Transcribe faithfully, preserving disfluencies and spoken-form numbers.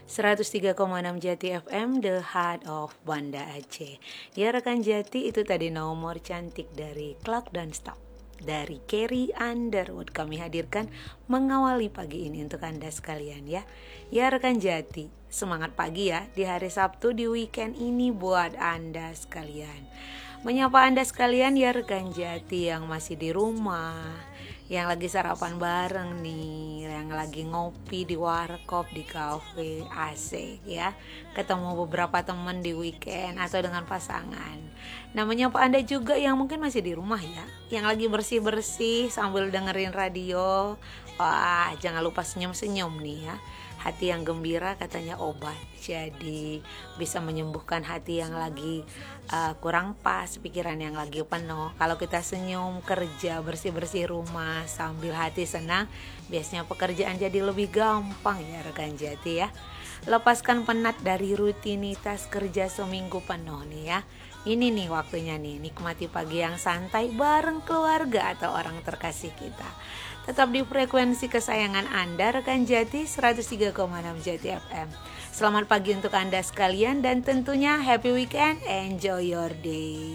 seratus tiga koma enam Jati F M, The Heart of Banda Aceh. Ya rekan Jati, itu tadi nomor cantik dari Clark dan Staff dari Carrie Underwood kami hadirkan mengawali pagi ini untuk Anda sekalian ya. Ya rekan Jati, semangat pagi ya di hari Sabtu di weekend ini buat Anda sekalian. Menyapa Anda sekalian ya rekan Jati yang masih di rumah, yang lagi sarapan bareng nih, yang lagi ngopi di warkop, di kafe, asik ya. Ketemu beberapa teman di weekend atau dengan pasangan. Namanya Pak Anda juga yang mungkin masih di rumah ya, yang lagi bersih-bersih sambil dengerin radio. Wah, jangan lupa senyum-senyum nih ya. Hati yang gembira katanya obat, jadi bisa menyembuhkan hati yang lagi uh, kurang pas, pikiran yang lagi penuh. Kalau kita senyum, kerja, bersih-bersih rumah sambil hati senang, biasanya pekerjaan jadi lebih gampang ya rekan Jati ya. Lepaskan penat dari rutinitas kerja seminggu penuh nih ya. Ini nih waktunya nih, nikmati pagi yang santai bareng keluarga atau orang terkasih kita. Tetap di frekuensi kesayangan Anda rekan Jati seratus tiga koma enam Jati F M. Selamat pagi untuk Anda sekalian dan tentunya happy weekend, enjoy your day.